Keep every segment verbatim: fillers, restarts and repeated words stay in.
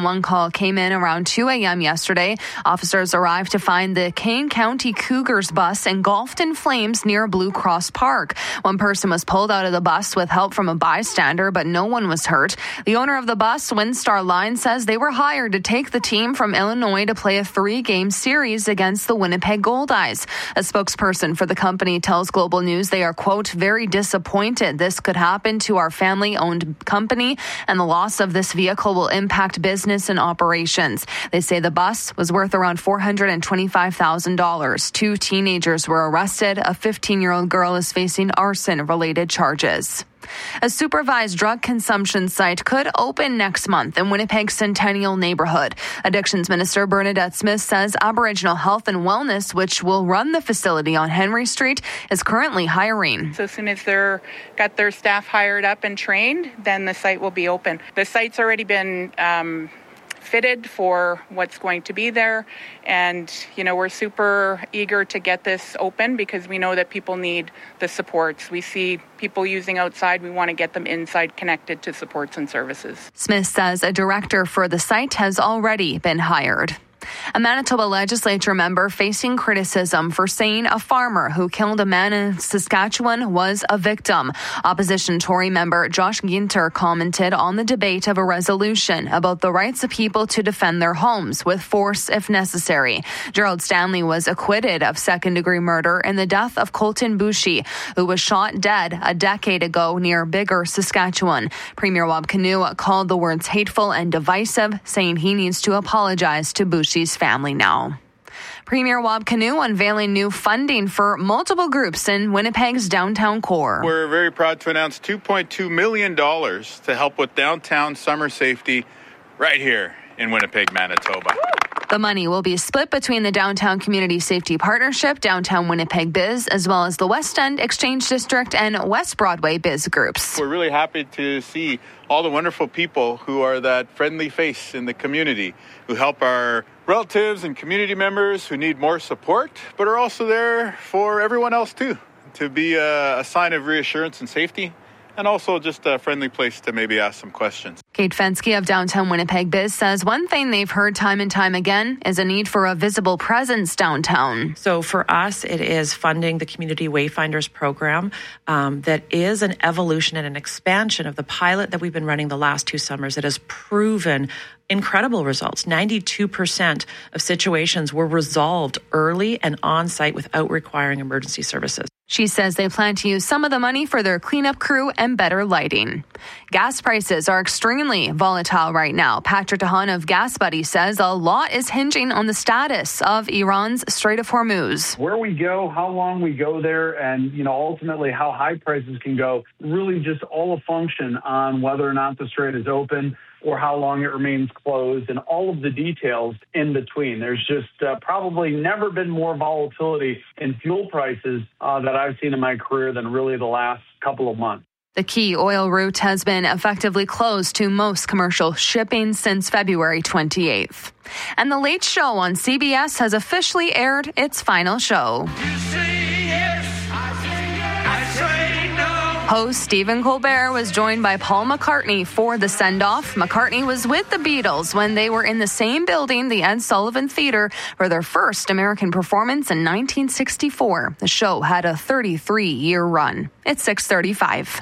One call came in around two a.m. yesterday. Officers arrived to find the Kane County Cougars bus engulfed in flames near Blue Cross Park. One person was pulled out of the bus with help from a bystander, but no one was hurt. The owner of the bus, Windstar Line, says they were hired to take the team from Illinois to play a three-game series against the Winnipeg Goldeyes. A spokesperson for the company tells Global News they are, quote, very disappointed this could happen to our family-owned company, and the loss of this vehicle will impact business and operations. They say the bus was worth around four hundred twenty-five thousand dollars. Two teenagers were arrested. A fifteen-year-old girl is facing arson-related charges. A supervised drug consumption site could open next month in Winnipeg's Centennial neighborhood. Addictions Minister Bernadette Smith says Aboriginal Health and Wellness, which will run the facility on Henry Street, is currently hiring. So as soon as they're got their staff hired up and trained, then the site will be open. The site's already been um, fitted for what's going to be there. And, you know, we're super eager to get this open because we know that people need the supports. We see people using outside. We want to get them inside connected to supports and services. Smith says a director for the site has already been hired. A Manitoba legislature member facing criticism for saying a farmer who killed a man in Saskatchewan was a victim. Opposition Tory member Josh Ginter commented on the debate of a resolution about the rights of people to defend their homes with force if necessary. Gerald Stanley was acquitted of second-degree murder in the death of Colton Boushie, who was shot dead a decade ago near Biggar, Saskatchewan. Premier Wab Kinew called the words hateful and divisive, saying he needs to apologize to Boushie's family now. Premier Wab Kinew unveiling new funding for multiple groups in Winnipeg's downtown core. We're very proud to announce two point two million dollars to help with downtown summer safety right here in Winnipeg, Manitoba. The money will be split between the Downtown Community Safety Partnership, Downtown Winnipeg Biz, as well as the West End Exchange District and West Broadway Biz groups. We're really happy to see all the wonderful people who are that friendly face in the community, who help our relatives and community members who need more support, but are also there for everyone else too, to be a, a sign of reassurance and safety, and also just a friendly place to maybe ask some questions. Kate Fensky of Downtown Winnipeg Biz says one thing they've heard time and time again is a need for a visible presence downtown. So for us, it is funding the Community Wayfinders program um, that is an evolution and an expansion of the pilot that we've been running the last two summers. It has proven incredible results. ninety-two percent of situations were resolved early and on site without requiring emergency services. She says they plan to use some of the money for their cleanup crew and better lighting. Gas prices are extremely volatile right now. Patrick DeHaan of Gas Buddy says a lot is hinging on the status of Iran's Strait of Hormuz. Where we go, how long we go there, and, you know, ultimately how high prices can go, really just all a function on whether or not the strait is open or how long it remains closed, and all of the details in between. There's just uh, probably never been more volatility in fuel prices uh, that I've seen in my career than really the last couple of months. The key oil route has been effectively closed to most commercial shipping since February twenty-eighth. And The Late Show on C B S has officially aired its final show. You say yes, I say yes, I say no. Host Stephen Colbert was joined by Paul McCartney for the send-off. McCartney was with the Beatles when they were in the same building, the Ed Sullivan Theatre, for their first American performance in nineteen sixty-four. The show had a thirty-three-year run. It's six thirty-five.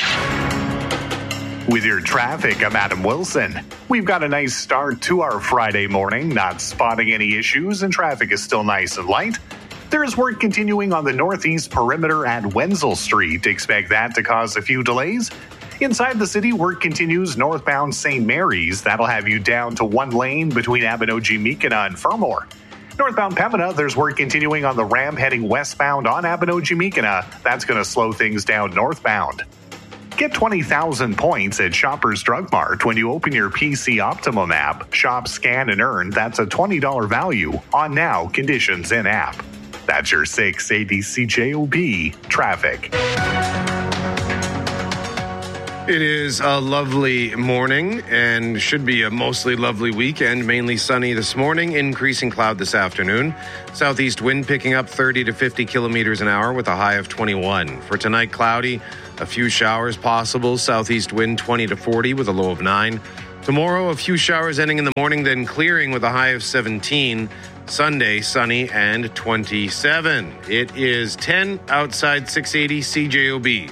With your traffic, I'm Adam Wilson. We've got a nice start to our Friday morning, not spotting any issues, and traffic is still nice and light. There is work continuing on the northeast perimeter at Wenzel Street. Expect that to cause a few delays. Inside the city, work continues northbound Saint Mary's. That'll have you down to one lane between Abinogi-Mekina and Fermor. Northbound Pembina, there's work continuing on the ramp heading westbound on Abinogi-Mekina. That's going to slow things down northbound. Get twenty thousand points at Shoppers Drug Mart when you open your P C Optimum app. Shop, scan, and earn. That's a twenty dollars value on now conditions in app. That's your six A D C J O B traffic. It is a lovely morning and should be a mostly lovely weekend. Mainly sunny this morning, increasing cloud this afternoon. Southeast wind picking up thirty to fifty kilometers an hour with a high of twenty-one. For tonight, cloudy, a few showers possible. Southeast wind twenty to forty with a low of nine. Tomorrow, a few showers ending in the morning, then clearing with a high of seventeen. Sunday, sunny and twenty-seven. It is ten outside six eighty C J O B.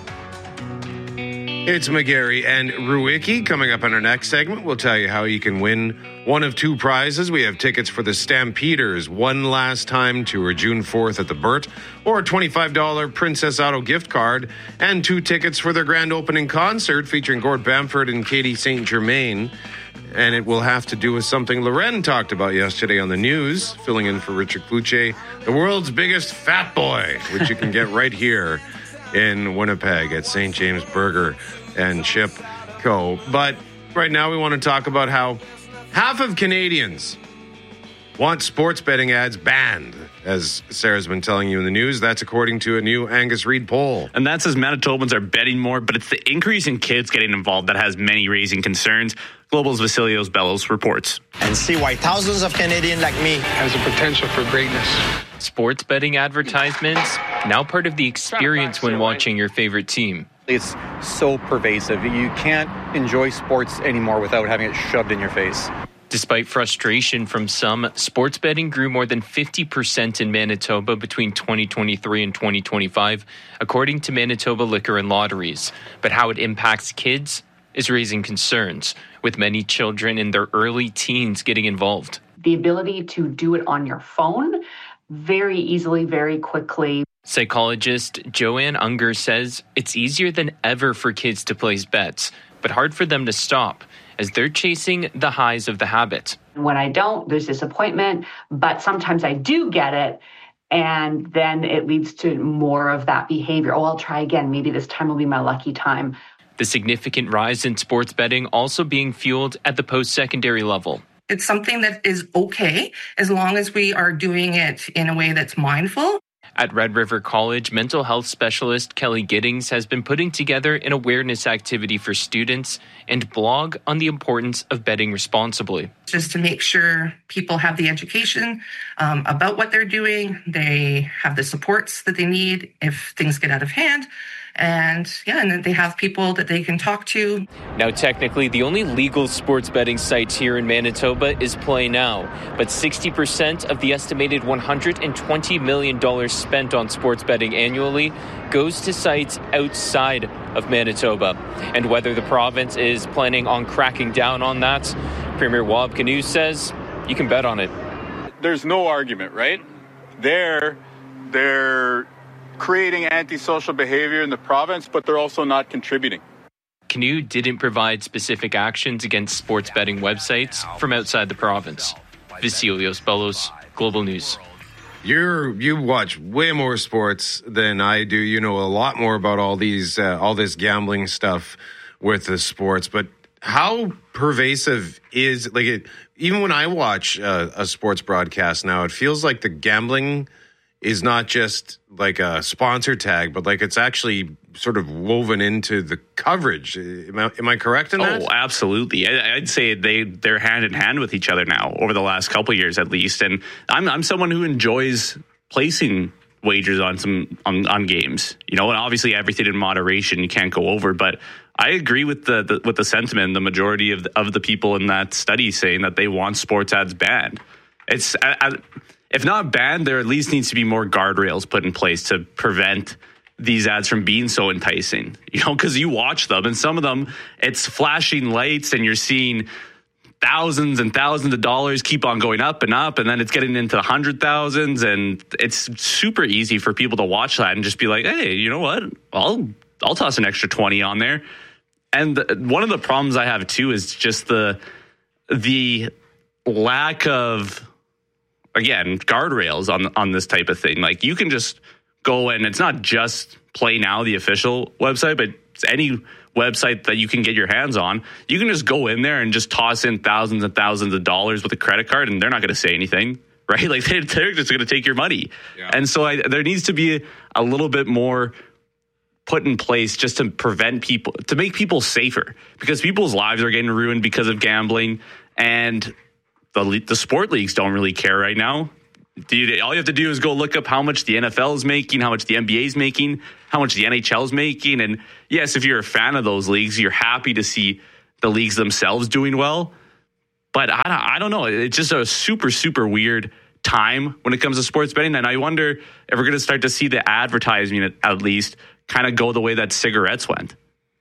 It's McGarry and Ruicki. Coming up in our next segment, we'll tell you how you can win one of two prizes. We have tickets for the Stampeders One Last Time Tour, June fourth at the Burt, or a twenty-five dollars Princess Auto gift card, and two tickets for their grand opening concert featuring Gord Bamford and Katie Saint Germain. And it will have to do with something Loren talked about yesterday on the news, filling in for Richard Kluche, the world's biggest fat boy, which you can get right here in Winnipeg at Saint James Burger and Chip Co. But right now we want to talk about how half of Canadians want sports betting ads banned, as Sarah's been telling you in the news. That's according to a new Angus Reid poll. And that's as Manitobans are betting more, but it's the increase in kids getting involved that has many raising concerns. Global's Vasilios Bellos reports. And see why thousands of Canadians like me has the potential for greatness. Sports betting advertisements, now part of the experience when watching your favorite team. It's so pervasive. You can't enjoy sports anymore without having it shoved in your face. Despite frustration from some, sports betting grew more than fifty percent in Manitoba between twenty twenty-three and twenty twenty-five, according to Manitoba Liquor and Lotteries. But how it impacts kids is raising concerns, with many children in their early teens getting involved. The ability to do it on your phone very easily, very quickly. Psychologist Joanne Unger says it's easier than ever for kids to place bets, but hard for them to stop, as they're chasing the highs of the habit. When I don't, there's disappointment, but sometimes I do get it, and then it leads to more of that behavior. Oh, I'll try again. Maybe this time will be my lucky time. The significant rise in sports betting also being fueled at the post-secondary level. It's something that is okay as long as we are doing it in a way that's mindful. At Red River College, mental health specialist Kelly Giddings has been putting together an awareness activity for students and blog on the importance of betting responsibly. Just to make sure people have the education um, about what they're doing, they have the supports that they need if things get out of hand. And yeah, and then they have people that they can talk to. Now, technically, the only legal sports betting site here in Manitoba is Play Now. But sixty percent of the estimated one hundred twenty million dollars spent on sports betting annually goes to sites outside of Manitoba. And whether the province is planning on cracking down on that, Premier Wab Kinew says you can bet on it. There's no argument, right? They're, they're creating antisocial behavior in the province, but they're also not contributing. Kinew didn't provide specific actions against sports betting websites from outside the province. Vasilios Bellos, Global News. You're you watch way more sports than I do. You know a lot more about all these uh, all this gambling stuff with the sports. But how pervasive is like it? Even when I watch uh, a sports broadcast now, it feels like the gambling is not just like a sponsor tag, but like it's actually sort of woven into the coverage. Am I, am I correct in that? Oh, absolutely. I, I'd say they, they're hand in hand with each other now over the last couple of years at least. And I'm I'm someone who enjoys placing wagers on some on, on games. You know, and obviously everything in moderation, you can't go over, but I agree with the, the with the sentiment, the majority of the, of the people in that study saying that they want sports ads banned. It's I, I, if not banned, there at least needs to be more guardrails put in place to prevent these ads from being so enticing, you know, because you watch them and some of them, it's flashing lights and you're seeing thousands and thousands of dollars keep on going up and up. And then it's getting into the hundred thousands. And it's super easy for people to watch that and just be like, hey, you know what? I'll, I'll toss an extra twenty on there. And the, one of the problems I have too is just the, the lack of, again, guardrails on on this type of thing. Like you can just go and it's not just Play Now, the official website, but it's any website that you can get your hands on. You can just go in there and just toss in thousands and thousands of dollars with a credit card and they're not going to say anything, right? Like they're, they're just going to take your money. Yeah. And so I, there needs to be a little bit more put in place just to prevent people, to make people safer, because people's lives are getting ruined because of gambling. And The, the sport leagues don't really care right now. Dude, all you have to do is go look up how much the N F L is making, how much the N B A is making, how much the N H L is making. And yes, if you're a fan of those leagues, you're happy to see the leagues themselves doing well. But I don't, I don't know. It's just a super, super weird time when it comes to sports betting. And I wonder if we're going to start to see the advertising at least kind of go the way that cigarettes went.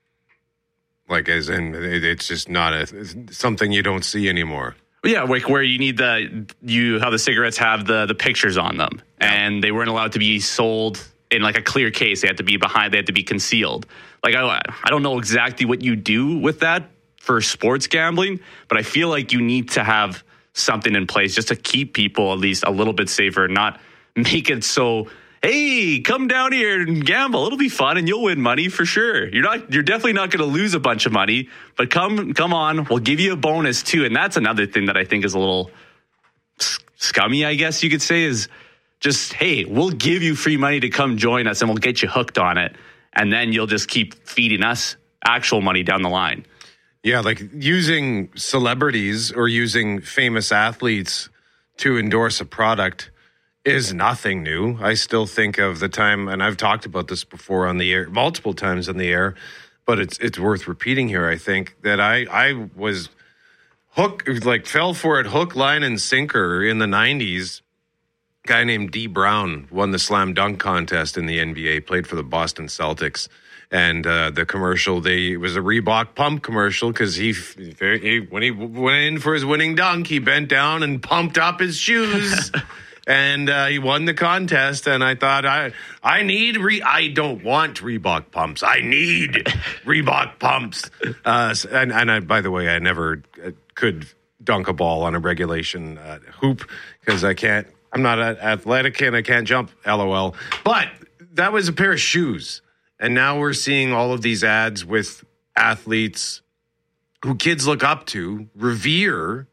Like, as in, it's just not a something you don't see anymore. Yeah, like where you need the you how the cigarettes have the the pictures on them, yeah. And they weren't allowed to be sold in like a clear case. They had to be behind. They had to be concealed. Like I I don't know exactly what you do with that for sports gambling, but I feel like you need to have something in place just to keep people at least a little bit safer, and not make it so, hey, come down here and gamble. It'll be fun and you'll win money for sure. You're not, you're definitely not going to lose a bunch of money, but come, come on. We'll give you a bonus too. And that's another thing that I think is a little scummy, I guess you could say, is just, hey, we'll give you free money to come join us and we'll get you hooked on it. And then you'll just keep feeding us actual money down the line. Yeah, like using celebrities or using famous athletes to endorse a product is nothing new. I still think of the time, and I've talked about this before on the air, multiple times on the air, but it's it's worth repeating here. I think that I I was hook like fell for it hook, line, and sinker in the nineties. A guy named Dee Brown won the slam dunk contest in the N B A, played for the Boston Celtics. And uh, the commercial, they it was a Reebok pump commercial because he, he when he went in for his winning dunk, he bent down and pumped up his shoes, and uh, he won the contest. And I thought, I I need re I don't want Reebok pumps. I need Reebok pumps. Uh, and and I, by the way, I never could dunk a ball on a regulation uh, hoop because I can't. I'm not athletic and I can't jump. LOL. But that was a pair of shoes. And now we're seeing all of these ads with athletes who kids look up to, revere,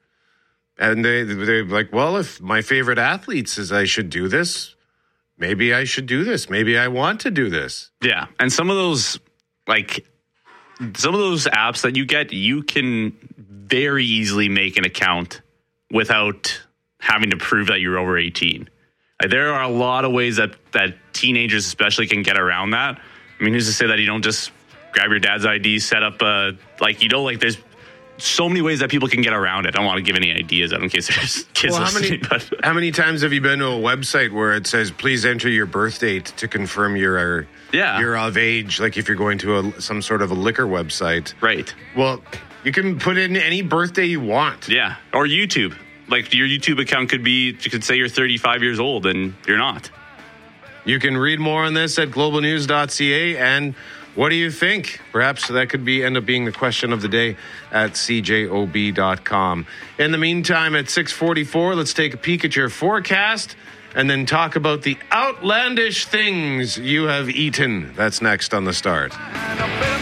and they, they're like, well, if my favorite athlete says I should do this, maybe I should do this. Maybe I want to do this. Yeah, and some of those, like, some of those apps that you get, you can very easily make an account without having to prove that you're over eighteen. Like, there are a lot of ways that, that teenagers especially can get around that. I mean, who's to say that you don't just grab your dad's I D, set up a, like, you know, like there's so many ways that people can get around it. I don't want to give any ideas out in case there's kids well, how listening. Many, but. How many times have you been to a website where it says, please enter your birth date to confirm you're, yeah. you're of age, like if you're going to a, some sort of a liquor website? Right. Well, you can put in any birthday you want. Yeah. Or YouTube. Like your YouTube account could be, you could say you're thirty-five years old and you're not. You can read more on this at global news dot c a. And what do you think? Perhaps that could be end up being the question of the day at c j o b dot com. In the meantime, at six forty-four, let's take a peek at your forecast and then talk about the outlandish things you have eaten. That's next on The Start.